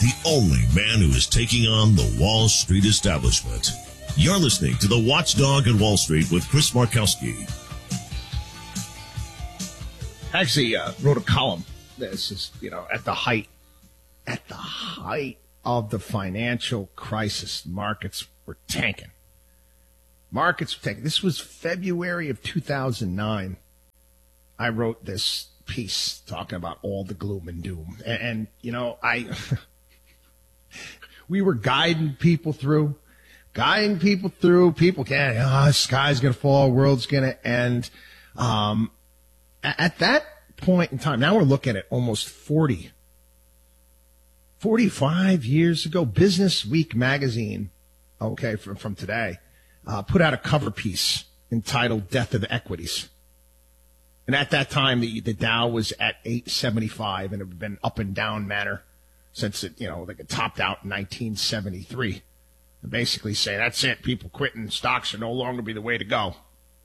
the only man who is taking on the Wall Street establishment. You're listening to The Watchdog at Wall Street with Chris Markowski. Actually, wrote a column. This is, at the height of the financial crisis, markets were tanking. This was February of 2009. I wrote this piece talking about all the gloom and doom. And we were guiding people through. People can't, sky's going to fall, world's going to end. At that point in time, now we're looking at almost 45 years ago, Business Week magazine, from today, put out a cover piece entitled Death of Equities. And at that time, the Dow was at 875, and it had been up and down manner since it topped out in 1973. And basically say, that's it, people quitting, stocks are no longer be the way to go.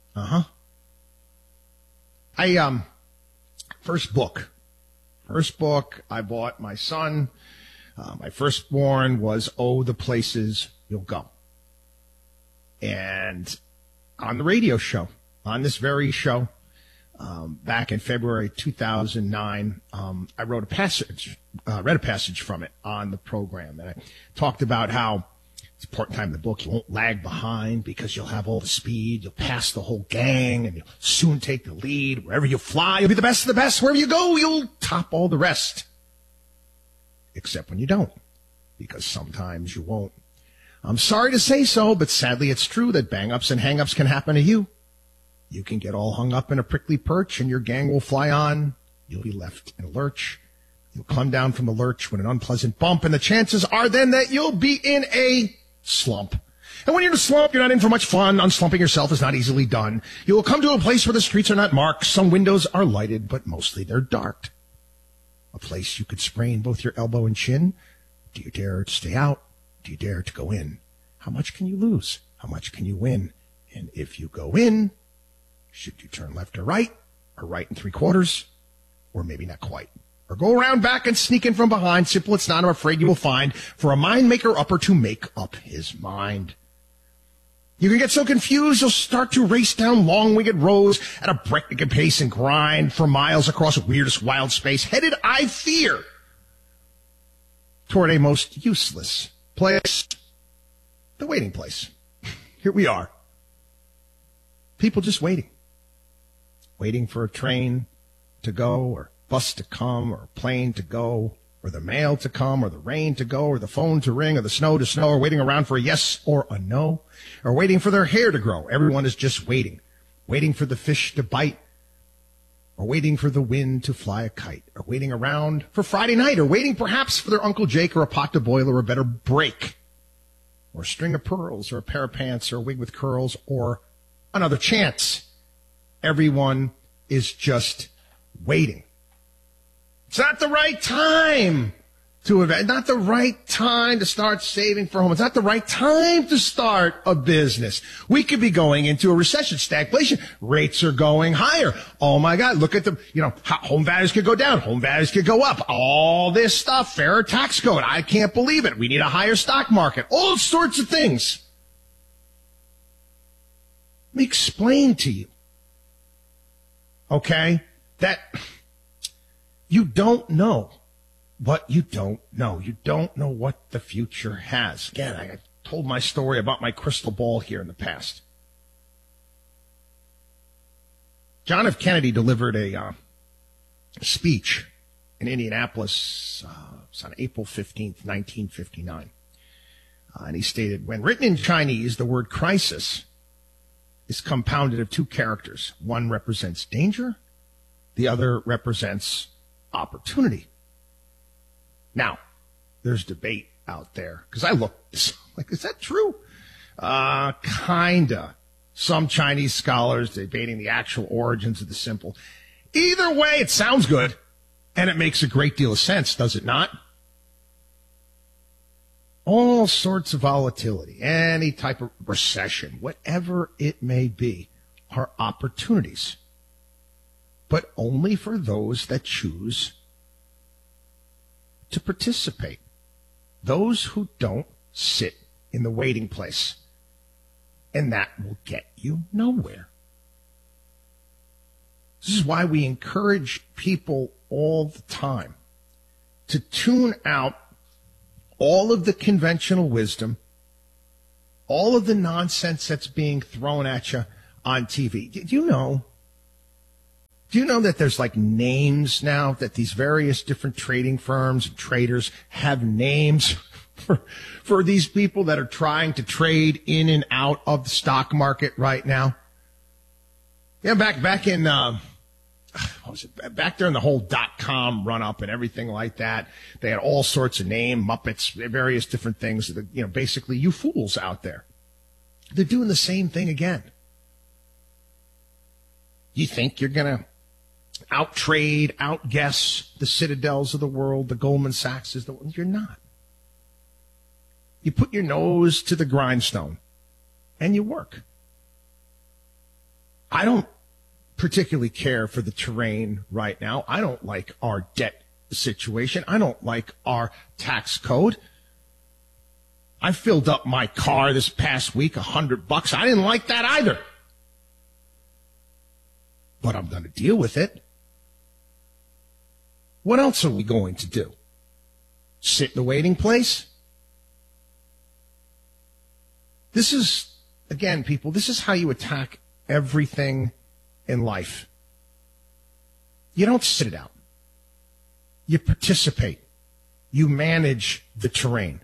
First book I bought my son, my firstborn, was Oh, the Places You'll Go. And on the radio show, on this very show, back in February 2009, I read a passage from it on the program. And I talked about how it's an important time in the book. You won't lag behind because you'll have all the speed. You'll pass the whole gang, and you'll soon take the lead. Wherever you fly, you'll be the best of the best. Wherever you go, you'll top all the rest. Except when you don't, because sometimes you won't. I'm sorry to say so, but sadly it's true that bang-ups and hang-ups can happen to you. You can get all hung up in a prickly perch, and your gang will fly on. You'll be left in a lurch. You'll come down from the lurch with an unpleasant bump, and the chances are then that you'll be in a slump. And when you're in a slump, you're not in for much fun. Unslumping yourself is not easily done. You will come to a place where the streets are not marked. Some windows are lighted, but mostly they're dark. A place you could sprain both your elbow and chin. Do you dare to stay out? Do you dare to go in? How much can you lose? How much can you win? And if you go in, should you turn left or right 3/4, or maybe not quite? Or go around back and sneak in from behind? Simple it's not, I'm afraid you will find, for a mind maker upper to make up his mind. You can get so confused you'll start to race down long-winged rows at a breakneck pace and grind for miles across weirdest wild space, headed, I fear, toward a most useless place, the waiting place. Here we are. People just waiting for a train to go, or bus to come, or a plane to go, or the mail to come, or the rain to go, or the phone to ring, or the snow to snow, or waiting around for a yes or a no, or waiting for their hair to grow. Everyone is just waiting for the fish to bite, or waiting for the wind to fly a kite, or waiting around for Friday night, or waiting perhaps for their Uncle Jake, or a pot to boil, or a better break, or a string of pearls, or a pair of pants, or a wig with curls, or another chance. Everyone is just waiting. It's not the right time to invest. Not the right time to start saving for home. It's not the right time to start a business. We could be going into a recession, stagflation. Rates are going higher. Oh my God, look at the, home values could go down. Home values could go up. All this stuff, fairer tax code. I can't believe it. We need a higher stock market. All sorts of things. Let me explain to you. Okay? That you don't know what you don't know. You don't know what the future has. Again, I told my story about my crystal ball here in the past. John F. Kennedy delivered a speech in Indianapolis on April 15th, 1959. And he stated, when written in Chinese, the word crisis is compounded of two characters. One represents danger. The other represents opportunity. Now, there's debate out there, because I looked, like, is that true? Kinda. Some Chinese scholars debating the actual origins of the symbol. Either way, it sounds good, and it makes a great deal of sense, does it not? All sorts of volatility, any type of recession, whatever it may be, are opportunities. But only for those that choose to participate. Those who don't sit in the waiting place. And that will get you nowhere. This is why we encourage people all the time to tune out all of the conventional wisdom, all of the nonsense that's being thrown at you on TV. Do you know that there's like names now, that these various different trading firms and traders have names for these people that are trying to trade in and out of the stock market right now? Yeah, back in what was it? Back during the whole .com run up and everything like that, they had all sorts of names, Muppets, various different things. Basically you fools out there. They're doing the same thing again. You think you're going to out-trade, outguess the Citadels of the world, the Goldman Sachs is the one. You're not. You put your nose to the grindstone and you work. I don't particularly care for the terrain right now. I don't like our debt situation. I don't like our tax code. I filled up my car this past week, $100. I didn't like that either. But I'm going to deal with it. What else are we going to do? Sit in the waiting place? This is, again, people, this is how you attack everything in life. You don't sit it out. You participate. You manage the terrain.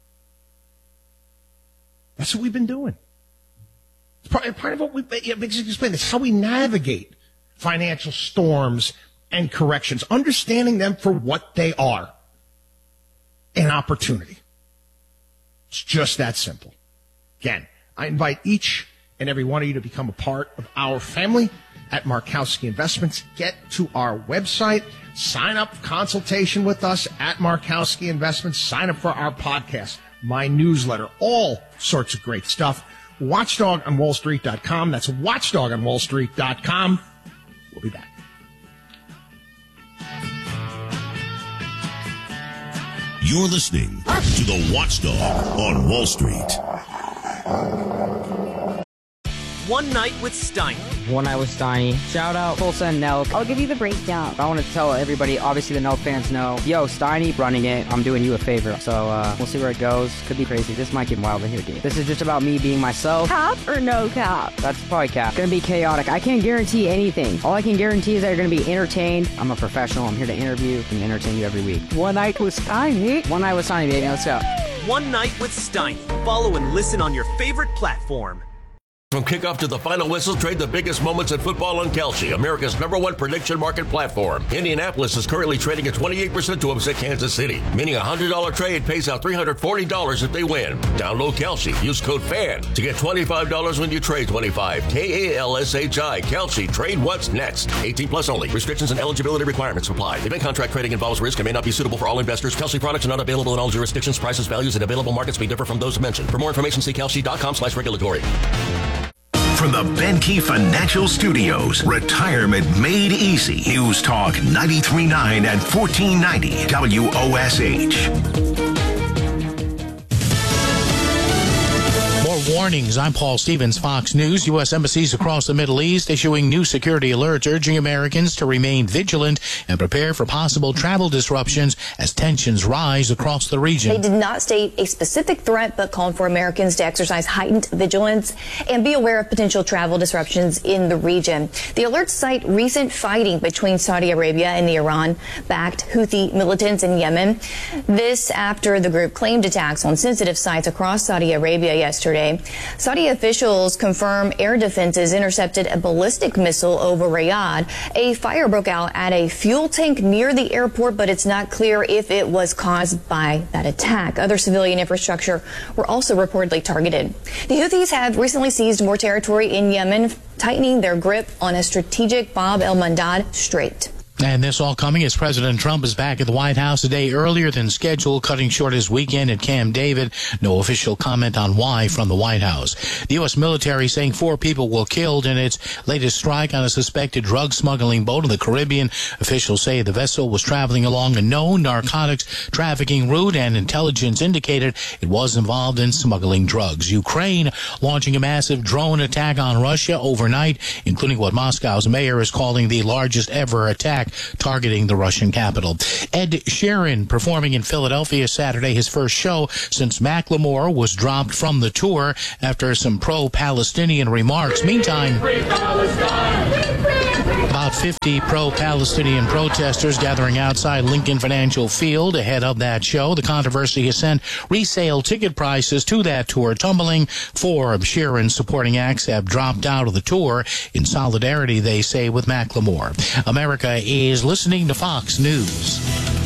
That's what we've been doing. Part of what we explain. It's how we navigate financial storms and corrections, understanding them for what they are, an opportunity. It's just that simple. Again, I invite each and every one of you to become a part of our family at Markowski Investments. Get to our website, sign up for consultation with us at Markowski Investments, sign up for our podcast, my newsletter, all sorts of great stuff. WatchDogOnWallStreet.com. That's WatchDogOnWallStreet.com. We'll be back. You're listening to the Watchdog on Wall Street. One Night with Steiny. One Night with Steiny. Shout out Tulsa and Nelk. I'll give you the breakdown. I want to tell everybody, obviously the Nelk fans know, yo, Steiny running it. I'm doing you a favor. So we'll see where it goes. Could be crazy. This might get wild in here, dude. This is just about me being myself. Cap or no cap? That's probably cap. Gonna be chaotic. I can't guarantee anything. All I can guarantee is that you're gonna be entertained. I'm a professional. I'm here to interview and entertain you every week. One Night with Steiny. One Night with Steiny, baby. Let's go. One Night with Steiny. Follow and listen on your favorite platform. From kickoff to the final whistle, trade the biggest moments in football on Kalshi, America's #1 prediction market platform. Indianapolis is currently trading at 28% to upset Kansas City, meaning a $100 trade pays out $340 if they win. Download Kalshi. Use code FAN to get $25 when you trade 25. KALSHI. Kalshi. Trade what's next. 18 plus only. Restrictions and eligibility requirements apply. Event contract trading involves risk and may not be suitable for all investors. Kalshi products are not available in all jurisdictions. Prices, values, and available markets may differ from those mentioned. For more information, see kalshi.com/regulatory. From the Benke Financial Studios, Retirement Made Easy. News Talk 93.9 and 1490 WOSH. Warnings. I'm Paul Stevens, Fox News. U.S. embassies across the Middle East issuing new security alerts urging Americans to remain vigilant and prepare for possible travel disruptions as tensions rise across the region. They did not state a specific threat, but called for Americans to exercise heightened vigilance and be aware of potential travel disruptions in the region. The alerts cite recent fighting between Saudi Arabia and the Iran-backed Houthi militants in Yemen. This after the group claimed attacks on sensitive sites across Saudi Arabia yesterday. Saudi officials confirm air defenses intercepted a ballistic missile over Riyadh. A fire broke out at a fuel tank near the airport, but it's not clear if it was caused by that attack. Other civilian infrastructure were also reportedly targeted. The Houthis have recently seized more territory in Yemen, tightening their grip on a strategic Bab el-Mandab Strait. And this all coming as President Trump is back at the White House a day earlier than scheduled, cutting short his weekend at Camp David. No official comment on why from the White House. The U.S. military saying 4 people were killed in its latest strike on a suspected drug smuggling boat in the Caribbean. Officials say the vessel was traveling along a known narcotics trafficking route, and intelligence indicated it was involved in smuggling drugs. Ukraine launching a massive drone attack on Russia overnight, including what Moscow's mayor is calling the largest ever attack targeting the Russian capital. Ed Sheeran performing in Philadelphia Saturday, his first show since Macklemore was dropped from the tour after some pro-Palestinian remarks. Meantime, about 50 pro-Palestinian protesters gathering outside Lincoln Financial Field ahead of that show. The controversy has sent resale ticket prices to that tour tumbling. 4 of Sheeran's supporting acts have dropped out of the tour in solidarity, they say, with Macklemore. America is listening to Fox News.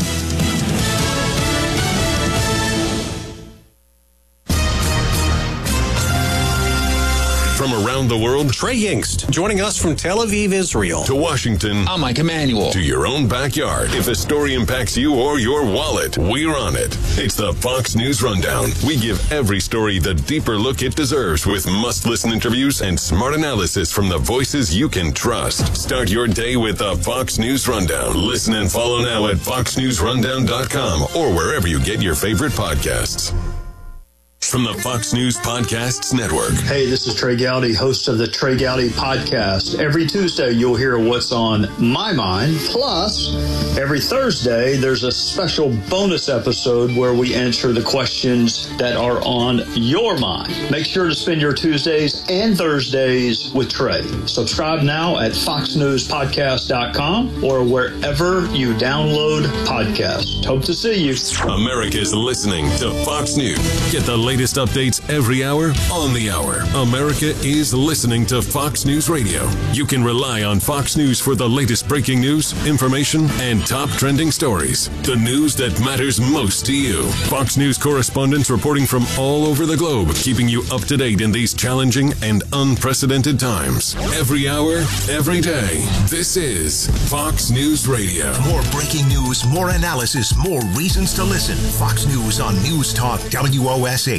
From around the world, Trey Yingst, joining us from Tel Aviv, Israel. To Washington, I'm Mike Emanuel. To your own backyard. If a story impacts you or your wallet, we're on it. It's the Fox News Rundown. We give every story the deeper look it deserves with must-listen interviews and smart analysis from the voices you can trust. Start your day with the Fox News Rundown. Listen and follow now at foxnewsrundown.com or wherever you get your favorite podcasts. From the Fox News Podcasts Network. Hey, this is Trey Gowdy, host of the Trey Gowdy Podcast. Every Tuesday, you'll hear what's on my mind. Plus, every Thursday, there's a special bonus episode where we answer the questions that are on your mind. Make sure to spend your Tuesdays and Thursdays with Trey. Subscribe now at foxnewspodcast.com or wherever you download podcasts. Hope to see you. America's listening to Fox News. Get the latest updates every hour on the hour. America is listening to Fox News Radio. You can rely on Fox News for the latest breaking news, information, and top trending stories. The news that matters most to you. Fox News correspondents reporting from all over the globe, keeping you up to date in these challenging and unprecedented times. Every hour, every day. This is Fox News Radio. More breaking news, more analysis, more reasons to listen. Fox News on News Talk WOSH.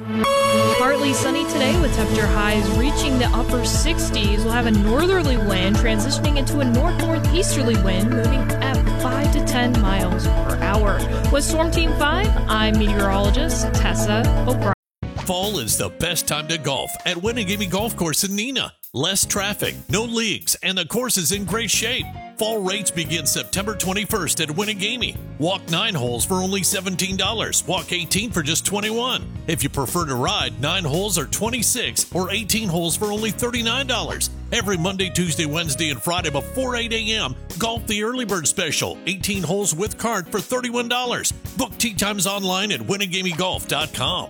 Partly sunny today with temperature highs reaching the upper 60s. We'll have a northerly wind transitioning into a north-northeasterly wind moving at 5 to 10 miles per hour. With Storm Team 5, I'm meteorologist Tessa O'Brien. Fall is the best time to golf at Winnegimme Golf Course in Neenah. Less traffic, no leagues, and the course is in great shape. Fall rates begin September 21st at Winnegimme. Walk 9 holes for only $17. Walk 18 for just $21. If you prefer to ride, 9 holes are $26 or 18 holes for only $39. Every Monday, Tuesday, Wednesday, and Friday before 8 a.m., golf the Early Bird Special. 18 holes with cart for $31. Book tee times online at winnegimmegolf.com.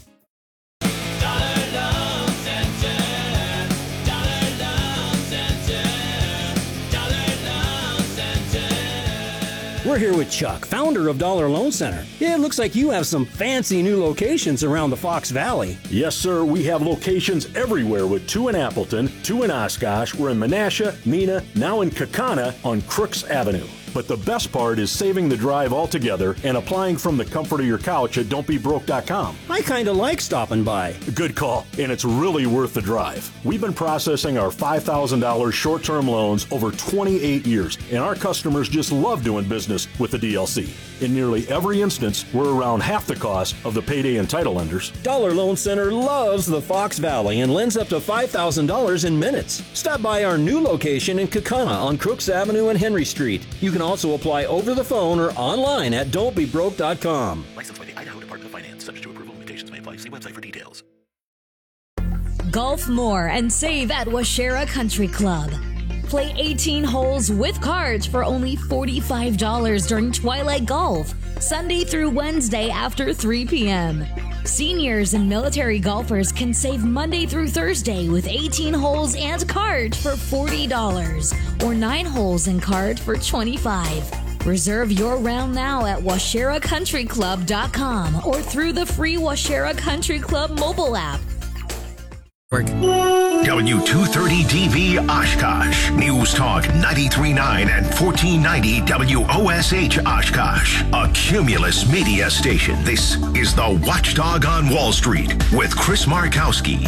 We're here with Chuck, founder of Dollar Loan Center. Yeah, it looks like you have some fancy new locations around the Fox Valley. Yes, sir. We have locations everywhere with 2 in Appleton, 2 in Oshkosh. We're in Menasha, Neenah, now in Kaukauna on Crooks Avenue. But the best part is saving the drive altogether and applying from the comfort of your couch at don'tbebroke.com. I kind of like stopping by. Good call, and it's really worth the drive. We've been processing our $5,000 short-term loans over 28 years, and our customers just love doing business with the DLC. In nearly every instance, we're around half the cost of the payday and title lenders. Dollar Loan Center loves the Fox Valley and lends up to $5,000 in minutes. Stop by our new location in Kaukauna on Crooks Avenue and Henry Street. You can also apply over the phone or online at don'tbebroke.com. Licensed by the Idaho Department of Finance. Subject to approval. Limitations may apply. See website for details. Golf more and save at Washera Country Club. Play 18 holes with cards for only $45 during Twilight Golf, Sunday through Wednesday after 3 p.m. Seniors and military golfers can save Monday through Thursday with 18 holes and cards for $40 or 9 holes and card for $25. Reserve your round now at WasheraCountryClub.com or through the free Washera Country Club mobile app. W230DV Oshkosh. News Talk 93.9 and 1490 WOSH Oshkosh. A Cumulus media station. This is the Watchdog on Wall Street with Chris Markowski.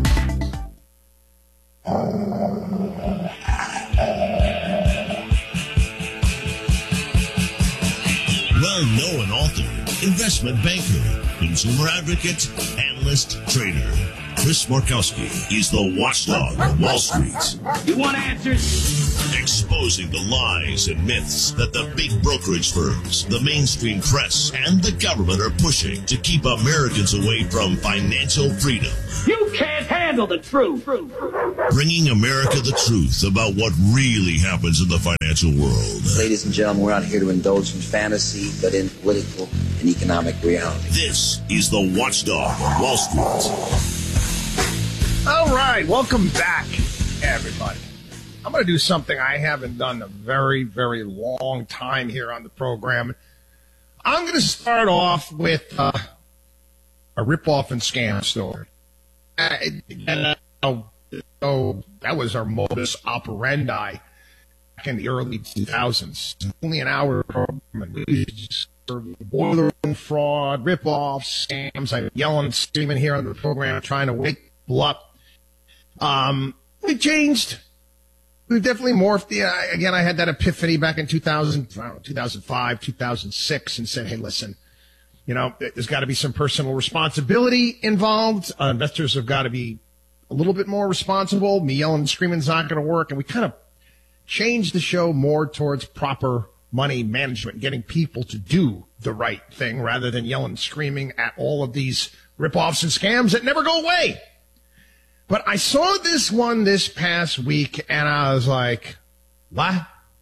Well-known author, investment banker, consumer advocate, analyst, trader. Chris Markowski is the Watchdog on Wall Street. You want answers? Exposing the lies and myths that the big brokerage firms, the mainstream press, and the government are pushing to keep Americans away from financial freedom. You can't handle the truth. Bringing America the truth about what really happens in the financial world. Ladies and gentlemen, we're not here to indulge in fantasy, but in political and economic reality. This is the Watchdog on Wall Street. All right, welcome back, everybody. I'm going to do something I haven't done in a very, very long time here on the program. I'm going to start off with a rip-off and scam story. That was our modus operandi back in the early 2000s. Only an hour program, and we just boiler room fraud, rip-offs, scams. I'm yelling, screaming here on the program, trying to wake people up. We changed. We've definitely morphed. Again, I had that epiphany back in 2005, 2006, and said, hey, listen, there's got to be some personal responsibility involved. Investors have got to be a little bit more responsible. Me yelling and screaming is not going to work. And we kind of changed the show more towards proper money management, getting people to do the right thing rather than yelling and screaming at all of these rip-offs and scams that never go away. But I saw this one this past week, and I was like, what?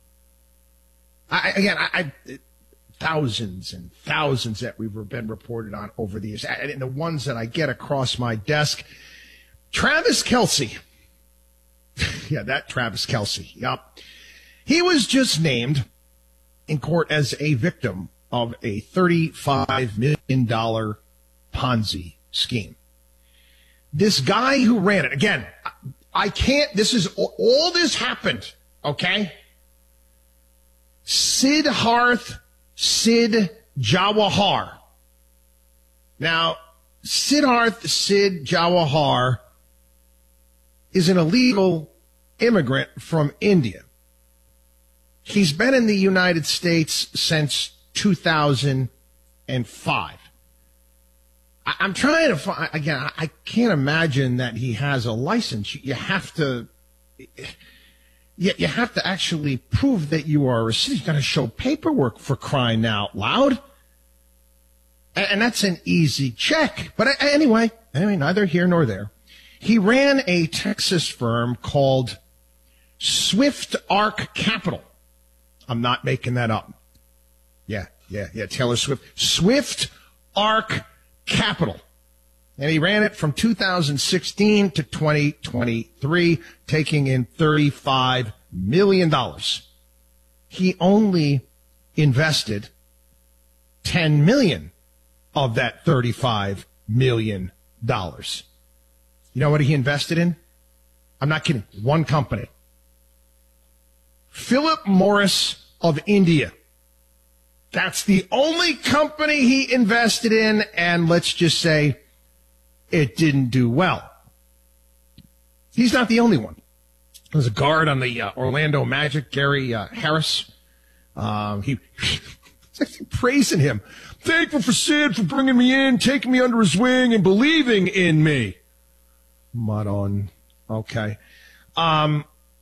Thousands and thousands that we've been reported on over the years. And the ones that I get across my desk. Travis Kelce. Yeah, that Travis Kelce. Yep. He was just named in court as a victim of a $35 million Ponzi scheme. This guy who ran it, again, all this happened, okay? Siddharth Jawahar. Now, Siddharth Jawahar is an illegal immigrant from India. He's been in the United States since 2005. I'm trying to find, again, I can't imagine that he has a license. You have to actually prove that you are a citizen. You've got to show paperwork, for crying out loud. And that's an easy check. But anyway, neither here nor there. He ran a Texas firm called Swift Arc Capital. I'm not making that up. Yeah, Taylor Swift. Swift Arc Capital. And he ran it from 2016 to 2023, taking in $35 million. He only invested $10 million of that $35 million. You know what he invested in? I'm not kidding. One company. Philip Morris of India. That's the only company he invested in, and let's just say it didn't do well. He's not the only one. There's a guard on the Orlando Magic, Gary Harris. He's praising him. Thankful for Sid for bringing me in, taking me under his wing, and believing in me. Mud on. Okay. I'm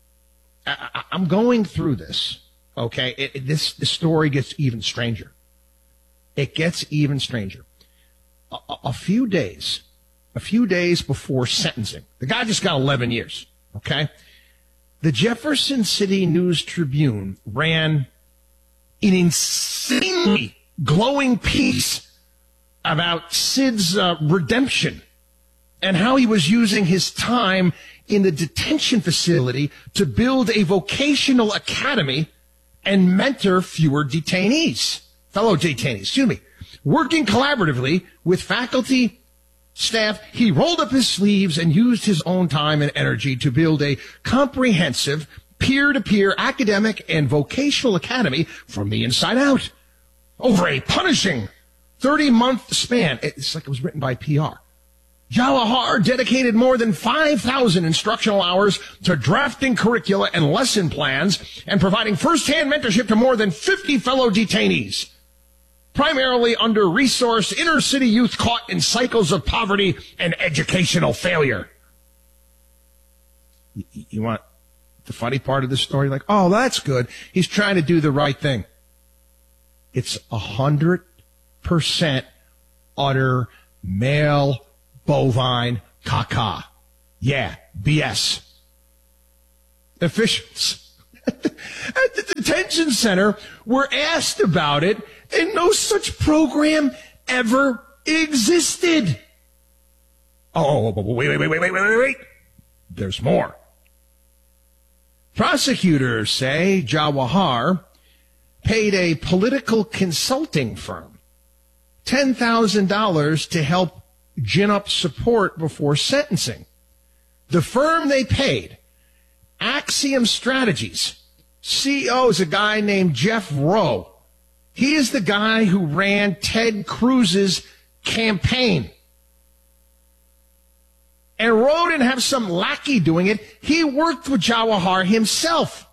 going through this. Okay, this story gets even stranger. It gets even stranger. A few days before sentencing, the guy just got 11 years, okay? The Jefferson City News Tribune ran an insanely glowing piece about Sid's redemption and how he was using his time in the detention facility to build a vocational academy and mentor fellow detainees, working collaboratively with faculty staff, he rolled up his sleeves and used his own time and energy to build a comprehensive peer-to-peer academic and vocational academy from the inside out over a punishing 30-month span. It's like it was written by PR. Jawahar dedicated more than 5,000 instructional hours to drafting curricula and lesson plans and providing first-hand mentorship to more than 50 fellow detainees, primarily under-resourced inner-city youth caught in cycles of poverty and educational failure. You want the funny part of the story? Like, oh, that's good. He's trying to do the right thing. It's 100% utter male bovine caca. Yeah, BS. Officials at the detention center were asked about it, and no such program ever existed. Oh, wait. There's more. Prosecutors say Jawahar paid a political consulting firm $10,000 to help gin up support before sentencing. The firm they paid, Axiom Strategies, CEO is a guy named Jeff Rowe. He is the guy who ran Ted Cruz's campaign. And Rowe didn't have some lackey doing it. He worked with Jawahar himself.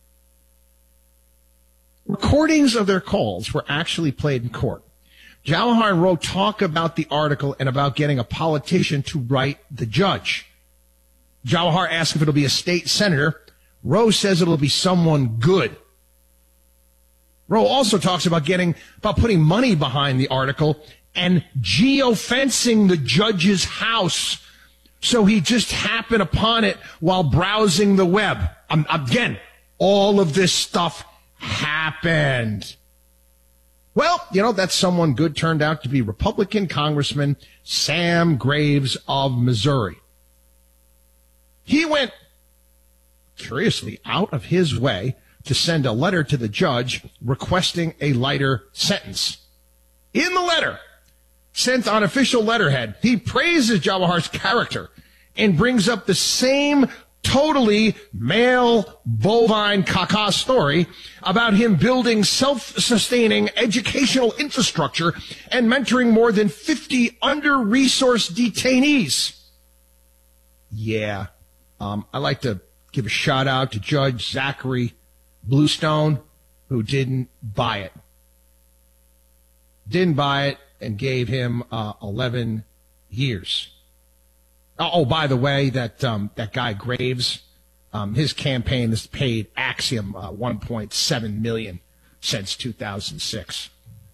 Recordings of their calls were actually played in court. Jawahar and Rowe talk about the article and about getting a politician to write the judge. Jawahar asks if it'll be a state senator. Rowe says it'll be someone good. Rowe also talks about putting money behind the article and geofencing the judge's house so he just happened upon it while browsing the web. Again, all of this stuff happened. Well, that someone good turned out to be Republican Congressman Sam Graves of Missouri. He went, curiously, out of his way to send a letter to the judge requesting a lighter sentence. In the letter, sent on official letterhead, he praises Jawahar's character and brings up the same totally male bovine caca story about him building self-sustaining educational infrastructure and mentoring more than 50 under-resourced detainees. Yeah, I like to give a shout out to Judge Zachary Bluestone, who didn't buy it. Didn't buy it and gave him 11 years. Oh, by the way, that guy Graves, his campaign has paid Axiom $1.7 million since 2006.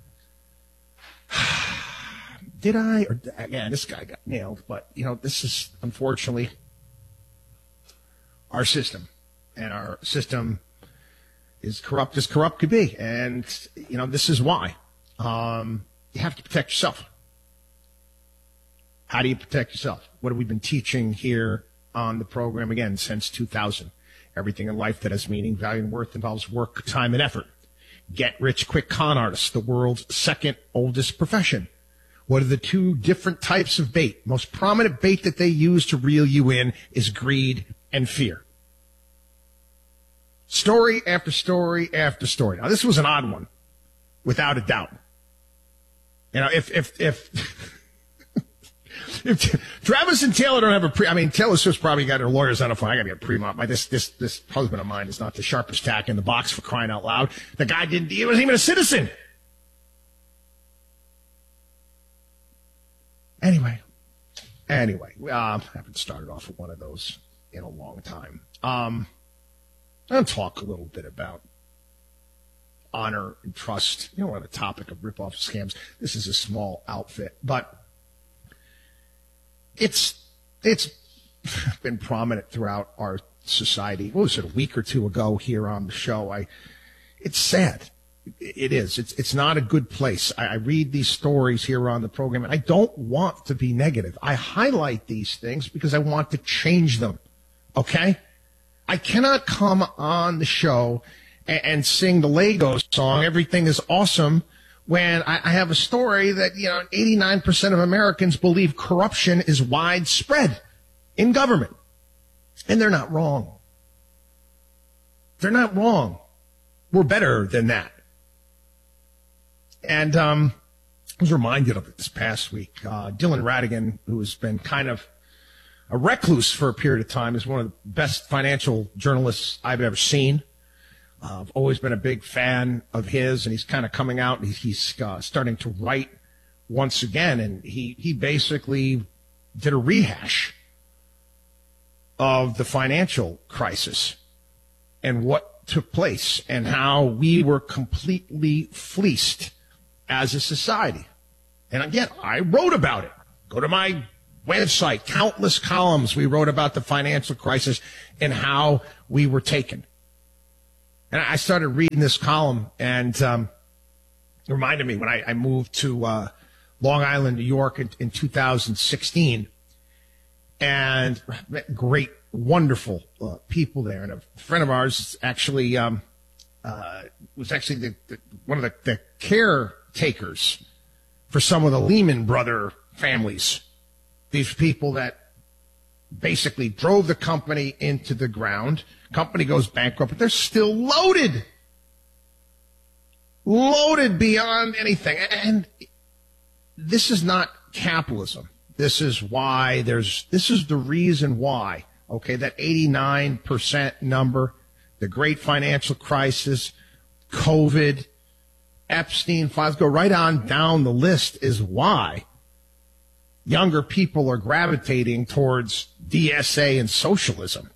Did I? Yeah, this guy got nailed. But this is unfortunately our system, and our system is corrupt as corrupt could be. And this is why you have to protect yourself. How do you protect yourself? What have we been teaching here on the program again since 2000? Everything in life that has meaning, value, and worth involves work, time, and effort. Get rich quick con artists, the world's second oldest profession. What are the two different types of bait? Most prominent bait that they use to reel you in is greed and fear. Story after story after story. Now, this was an odd one, without a doubt. If Travis and Taylor don't have Taylor Swift's probably got her lawyers on the phone. I gotta get a pre-op. This husband of mine is not the sharpest tack in the box, for crying out loud. The guy he wasn't even a citizen. Anyway, I haven't started off with one of those in a long time. I'll talk a little bit about honor and trust. On the topic of rip-off scams. This is a small outfit, but it's been prominent throughout our society. What was it, a week or two ago here on the show? It's sad. It is. It's not a good place. I read these stories here on the program, and I don't want to be negative. I highlight these things because I want to change them. Okay? I cannot come on the show and sing the Lego song, everything is awesome, when I have a story that, 89% of Americans believe corruption is widespread in government. And they're not wrong. They're not wrong. We're better than that. And I was reminded of it this past week. Dylan Ratigan, who has been kind of a recluse for a period of time, is one of the best financial journalists I've ever seen. I've always been a big fan of his, and he's kind of coming out, and he's starting to write once again, and he basically did a rehash of the financial crisis and what took place and how we were completely fleeced as a society. And again, I wrote about it. Go to my website, countless columns we wrote about the financial crisis and how we were taken. And I started reading this column, and it reminded me when I moved to Long Island, New York in 2016, and great, wonderful people there. And a friend of ours actually was actually one of the caretakers for some of the Lehman Brother families. These people that basically drove the company into the ground. Company goes bankrupt, but they're still loaded. Loaded beyond anything. And this is not capitalism. This is why this is the reason why, okay, that 89% number, the great financial crisis, COVID, Epstein files, go right on down the list, is why younger people are gravitating towards DSA and socialism.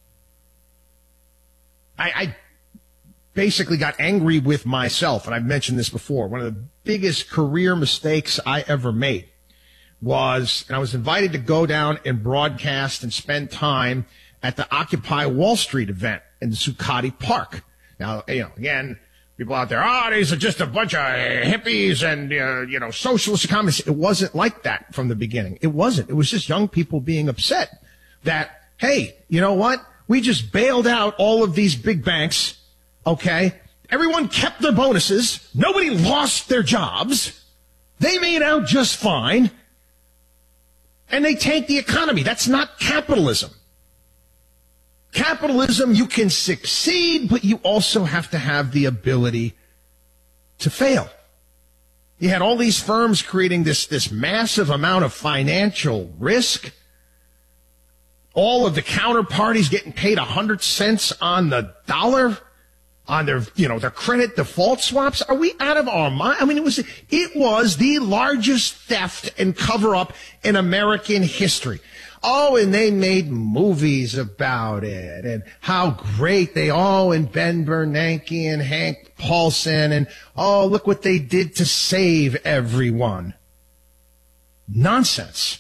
I basically got angry with myself, and I've mentioned this before. One of the biggest career mistakes I ever made was, and I was invited to go down and broadcast and spend time at the Occupy Wall Street event in the Zuccotti Park. Now, again, people out there, these are just a bunch of hippies and, socialist economists. It wasn't like that from the beginning. It wasn't. It was just young people being upset that, hey, you know what? We just bailed out all of these big banks, okay? Everyone kept their bonuses. Nobody lost their jobs. They made out just fine. And they tanked the economy. That's not capitalism. Capitalism, you can succeed, but you also have to have the ability to fail. You had all these firms creating this massive amount of financial risk. All of the counterparties getting paid 100 cents on the dollar on their, their credit default swaps. Are we out of our mind? I mean, it was the largest theft and cover up in American history. Oh, and they made movies about it and how great they all, and Ben Bernanke and Hank Paulson, and look what they did to save everyone. Nonsense.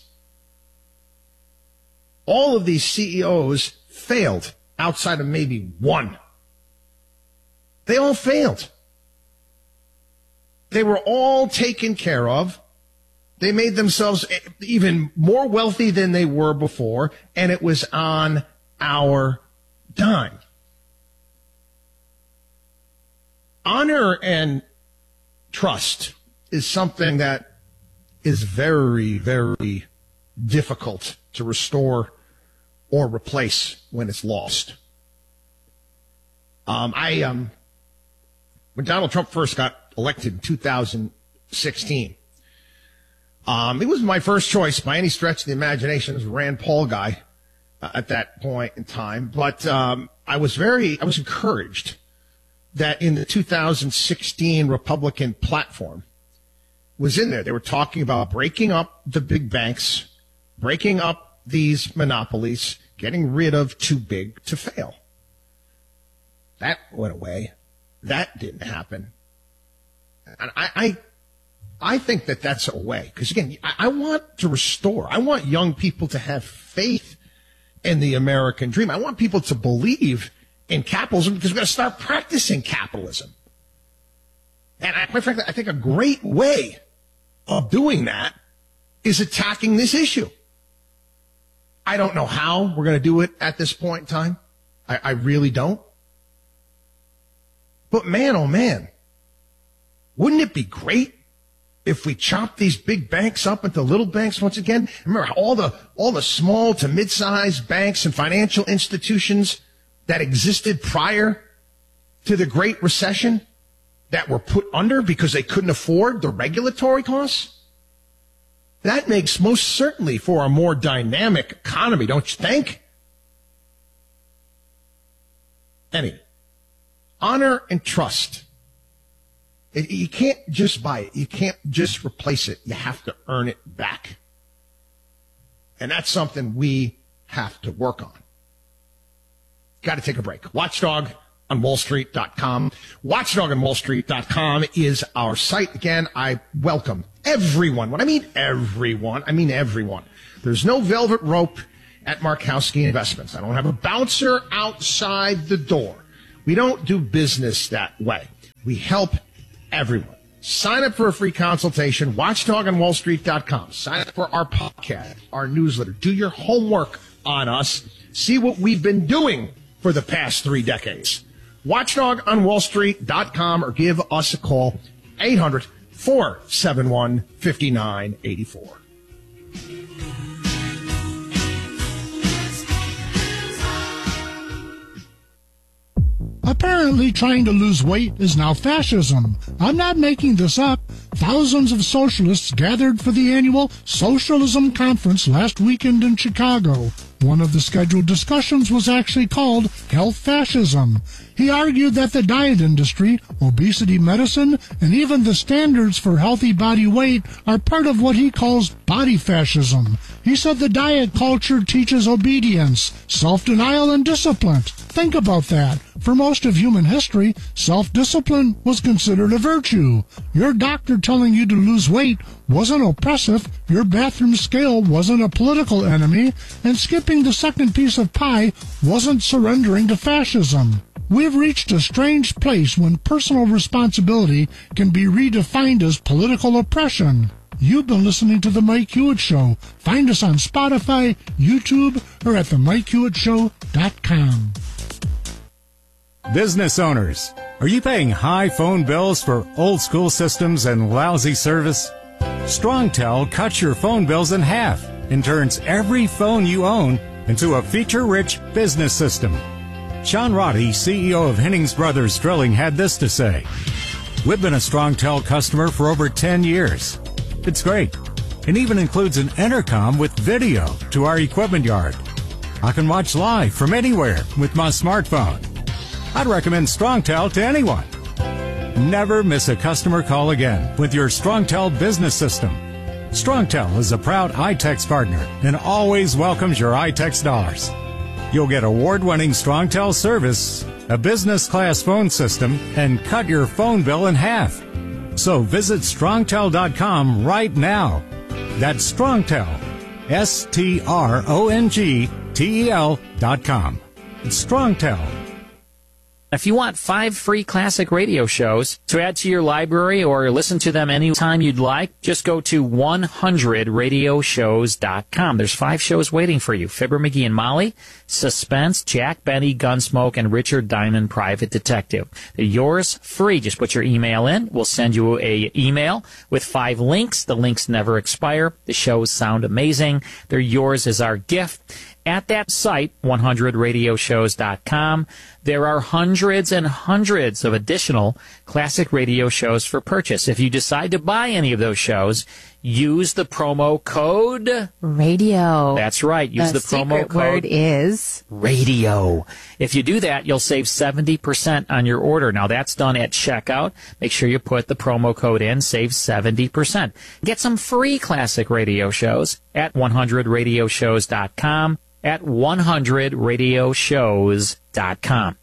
All of these CEOs failed outside of maybe one. They all failed. They were all taken care of. They made themselves even more wealthy than they were before, and it was on our dime. Honor and trust is something that is very, very difficult to restore or replace when it's lost. When Donald Trump first got elected in 2016, it was my first choice by any stretch of the imagination as a Rand Paul guy at that point in time. But I was encouraged that in the 2016 Republican platform was in there. They were talking about breaking up the big banks, breaking up these monopolies, getting rid of too big to fail. That went away. That didn't happen. And I think that that's a way. Because, again, I want to restore. I want young people to have faith in the American dream. I want people to believe in capitalism because we've got to start practicing capitalism. And quite frankly, I think a great way of doing that is attacking this issue. I don't know how we're going to do it at this point in time. I really don't. But man, oh man, wouldn't it be great if we chop these big banks up into little banks once again? Remember all the small to mid-sized banks and financial institutions that existed prior to the Great Recession that were put under because they couldn't afford the regulatory costs? That makes most certainly for a more dynamic economy, don't you think? Anyway, honor and trust. You can't just buy it. You can't just replace it. You have to earn it back. And that's something we have to work on. Got to take a break. WatchdogOnWallStreet.com. WatchdogOnWallStreet.com is our site. Again, I welcome everyone. When I mean everyone, I mean everyone. There's no velvet rope at Markowski Investments. I don't have a bouncer outside the door. We don't do business that way. We help everyone. Sign up for a free consultation, watchdogonwallstreet.com. Sign up for our podcast, our newsletter. Do your homework on us. See what we've been doing for the past 3 decades. watchdogonwallstreet.com or give us a call, 800-471-5984. Apparently, trying to lose weight is now fascism. I'm not making this up. Thousands of socialists gathered for the annual Socialism Conference last weekend in Chicago. One of the scheduled discussions was actually called Health Fascism. He argued that the diet industry, obesity medicine, and even the standards for healthy body weight are part of what he calls body fascism. He said the diet culture teaches obedience, self-denial, and discipline. Think about that. For most of human history, self-discipline was considered a virtue. Your doctor telling you to lose weight wasn't oppressive, your bathroom scale wasn't a political enemy, and skipping the second piece of pie wasn't surrendering to fascism. We've reached a strange place when personal responsibility can be redefined as political oppression. You've been listening to The Mike Hewitt Show. Find us on Spotify, YouTube, or at themikehewitt.com. Business owners, are you paying high phone bills for old-school systems and lousy service? StrongTel cuts your phone bills in half and turns every phone you own into a feature-rich business system. Sean Roddy, CEO of Hennings Brothers Drilling, had this to say: "We've been a StrongTel customer for over 10 years. It's great. It even includes an intercom with video to our equipment yard. I can watch live from anywhere with my smartphone. I'd recommend StrongTel to anyone. Never miss a customer call again with your StrongTel business system. StrongTel is a proud iTex partner and always welcomes your iTex dollars. You'll get award-winning StrongTel service, a business-class phone system, and cut your phone bill in half. So visit StrongTel.com right now. That's StrongTel, StrongTel.com. It's StrongTel. If you want 5 free classic radio shows to add to your library or listen to them anytime you'd like, just go to 100radioshows.com. There's 5 shows waiting for you. Fibber McGee and Molly, Suspense, Jack Benny, Gunsmoke, and Richard Diamond, Private Detective. They're yours free. Just put your email in. We'll send you a email with 5 links. The links never expire. The shows sound amazing. They're yours as our gift. At that site, 100radioshows.com, there are hundreds and hundreds of additional classic radio shows for purchase. If you decide to buy any of those shows, use the promo code radio. That's right. Use the promo code. Word is radio. If you do that, you'll save 70% on your order. Now, that's done at checkout. Make sure you put the promo code in. Save 70%. Get some free classic radio shows at 100radioshows.com. At 100radioshows.com.